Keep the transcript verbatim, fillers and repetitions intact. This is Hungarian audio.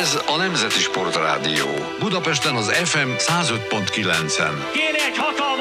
Ez a Nemzeti Sportrádió. Budapesten az ef em száz öt pont kilencen. Kéne egy hatalmas